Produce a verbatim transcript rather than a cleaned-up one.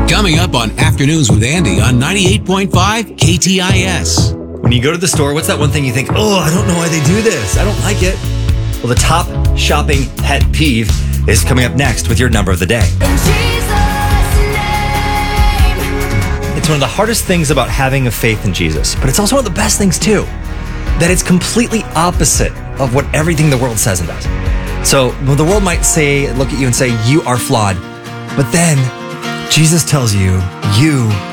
Coming up on Afternoons with Andy on ninety-eight point five K T I S. When you go to the store, what's that one thing you think, oh, I don't know why they do this. I don't like it. Well, the top shopping pet peeve is coming up next with your number of the day. In Jesus' name. It's one of the hardest things about having a faith in Jesus, but it's also one of the best things too, that it's completely opposite of what everything the world says and does. So well, the world might say, look at you and say, you are flawed. But then Jesus tells you, you